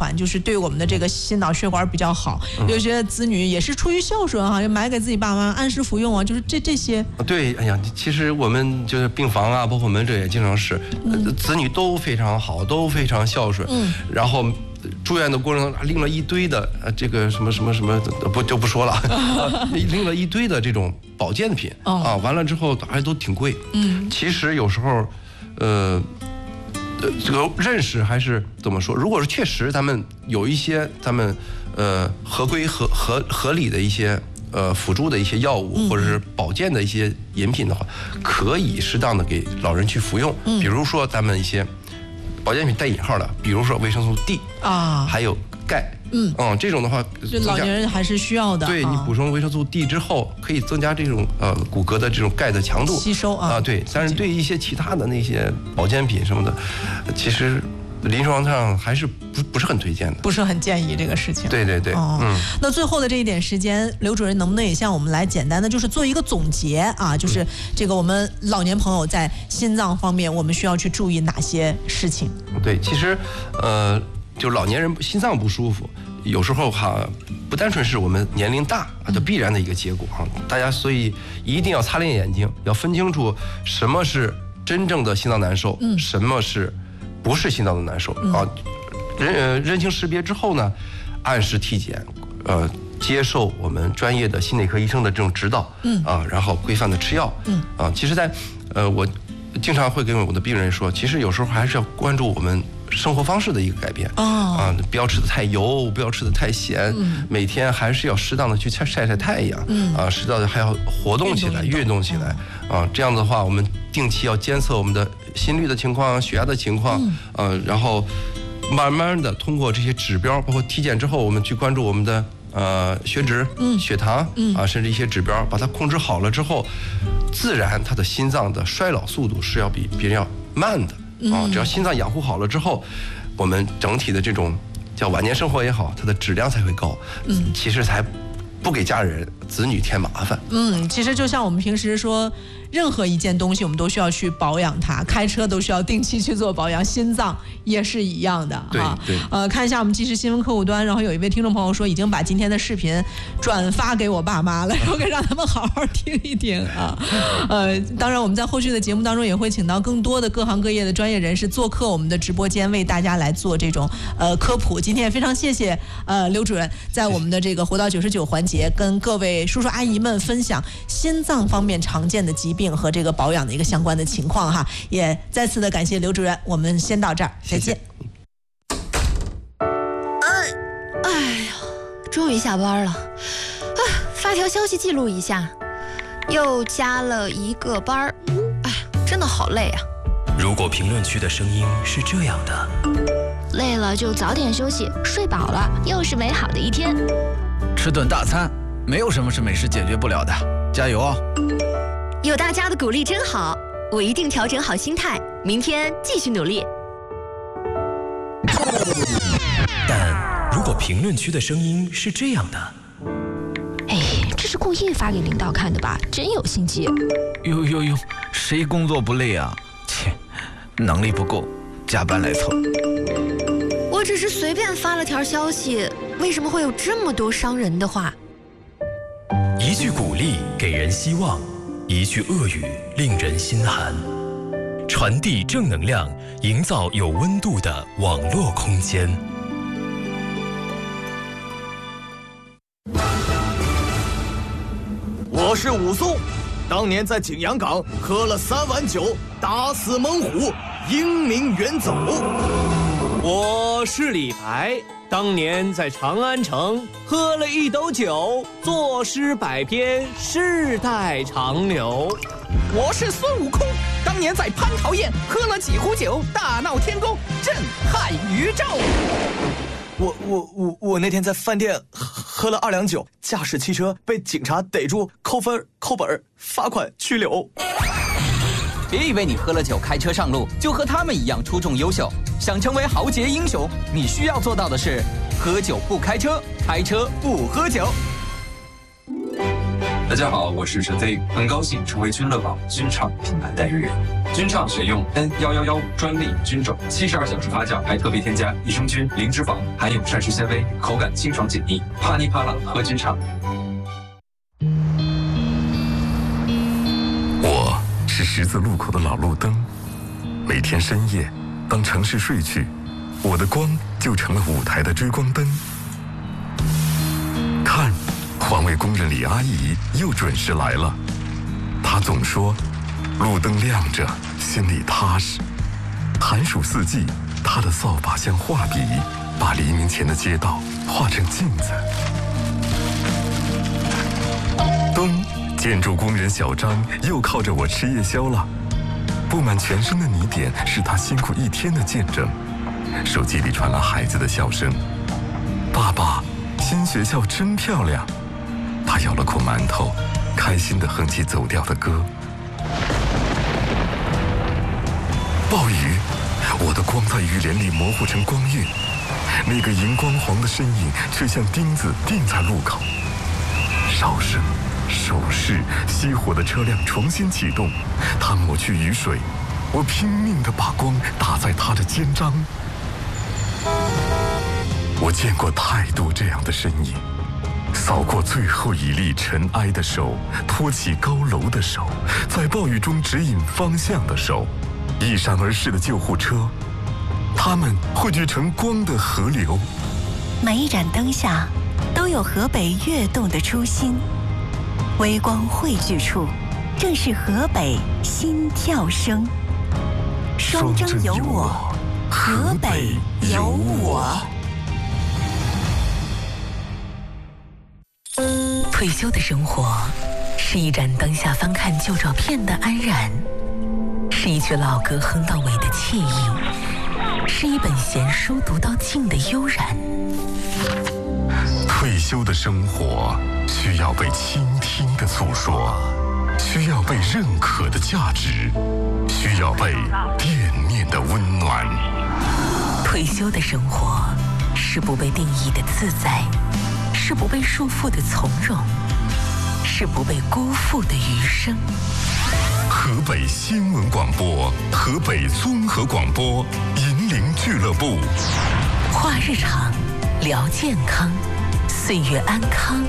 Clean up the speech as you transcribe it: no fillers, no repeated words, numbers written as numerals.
传，就是对我们的这个心脑血管比较好。有些子女也是出于孝顺哈，就买给自己爸妈按时服用啊，就是这些。 对，哎呀，其实我们就是病房啊，包括门诊也经常是，子女都非常好，都非常孝顺，然后住院的过程中拎了一堆的这个什么不说了，拎了一堆的这种保健品啊，完了之后还都挺贵。其实有时候，这个认识还是怎么说？如果是确实咱们有一些合规合理的一些辅助的一些药物或者是保健的一些饮品的话，可以适当的给老人去服用。比如说咱们一些保健品带引号的，比如说维生素 D 啊，还有钙。这种的话， 老年人还是需要的。 对，你补充维生素 D 之后，可以增加这种骨骼的这种钙的强度吸收啊。 对，但是对一些其他的那些保健品什么的，其实临床上还是不是很推荐的， 不是很建议这个事情。 对。 那最后的这一点时间，刘主任能不能也向我们来简单的就是做一个总结啊？就是这个我们老年朋友在心脏方面，我们需要去注意哪些事情？ 对，其实就老年人心脏不舒服，有时候不单纯是我们年龄大就必然的一个结果哈。大家所以一定要擦亮眼睛，要分清楚什么是真正的心脏难受，什么是不是心脏的难受啊。认清识别之后呢，按时体检，接受我们专业的心内科医生的这种指导，然后规范的吃药，其实我经常会跟我的病人说，其实有时候还是要关注我们生活方式的一个改变不要吃的太油，不要吃的太咸，每天还是要适当的去晒太阳，适当的还要活动起来，运动起来这样的话，我们定期要监测我们的心率的情况、血压的情况，然后慢慢的通过这些指标，包括体检之后，我们去关注我们的血脂、血糖甚至一些指标，把它控制好了之后，自然他的心脏的衰老速度是要比别人要慢的。只要心脏养护好了之后，我们整体的这种叫晚年生活也好，它的质量才会高。其实才不给家人子女添麻烦。 其实就像我们平时说，任何一件东西我们都需要去保养它，开车都需要定期去做保养，心脏也是一样的哈。 对。 看一下我们即时新闻客户端，然后有一位听众朋友说已经把今天的视频转发给我爸妈了，说给让他们好好听一听啊。当然我们在后续的节目当中也会请到更多的各行各业的专业人士做客我们的直播间，为大家来做这种科普。今天也非常谢谢刘主任在我们的这个活到99环节跟各位叔叔阿姨们分享心脏方面常见的疾病和这个保养的一个相关的情况哈，也再次的感谢刘主任，我们先到这儿，再见。 哎呀，终于下班了，发条消息记录一下，又加了一个班儿，真的好累啊。 如果评论区的声音是这样的， 累了就早点休息，睡饱了又是美好的一天。 吃顿大餐，没有什么是美食解决不了的，加油哦！ 有大家的鼓励真好，我一定调整好心态，明天继续努力。 但如果评论区的声音是这样的， 这是故意发给领导看的吧？真有心机。 哟，谁工作不累啊？切，能力不够，加班来凑。 我只是随便发了条消息，为什么会有这么多伤人的话？ 一句鼓励给人希望，一句恶语令人心寒。传递正能量，营造有温度的网络空间。 我是武松，当年在景阳岗喝了3碗酒，打死猛虎，英名远走。 我是李白，当年在长安城喝了1斗酒，作诗百篇，世代长流。 我是孙悟空，当年在蟠桃宴喝了几壶酒，大闹天宫，震撼宇宙。 我那天在饭店喝了2两酒，驾驶汽车被警察逮住，扣分、扣本、罚款、拘留。 别以为你喝了酒开车上路就和他们一样出众优秀，想成为豪杰英雄，你需要做到的是喝酒不开车，开车不喝酒。 大家好，我是陈飞，很高兴成为君乐宝军厂品牌代言人。 菌畅选用 N1115专利菌种，72小时发酵，还特别添加益生菌、零脂肪，含有膳食纤维，口感清爽解腻，啪哩啪啦喝菌畅。 我是十字路口的老路灯，每天深夜，当城市睡去，我的光就成了舞台的追光灯。看，环卫工人李阿姨又准时来了。她总说，路灯亮着，心里踏实。寒暑四季，她的扫把像画笔，把黎明前的街道画成镜子。冬，建筑工人小张又靠着我吃夜宵了。布满全身的泥点是他辛苦一天的见证。手机里传来孩子的笑声：“爸爸，新学校真漂亮。”他咬了口馒头，开心地哼起走调的歌。暴雨，我的光在雨帘里模糊成光晕，那个荧光黄的身影却像钉子钉在路口。哨声、手势，熄火的车辆重新启动，他抹去雨水，我拼命地把光打在他的肩章。我见过太多这样的身影，扫过最后一粒尘埃的手，托起高楼的手，在暴雨中指引方向的手，一闪而逝的救护车，它们汇聚成光的河流。 每一盏灯下都有河北跃动的初心，微光汇聚处，正是河北心跳声。双征有我，河北有我。 退休的生活，是一盏灯下翻看旧照片的安然，是一曲老歌哼到尾的惬意，是一本闲书读到尽的悠然。 退休的生活需要被倾听的诉说，需要被认可的价值，需要被惦念的温暖。 退休的生活是不被定义的自在，是不被束缚的从容，是不被辜负的余生。 河北新闻广播，河北综合广播，银铃俱乐部， 话日常，聊健康，岁月安康，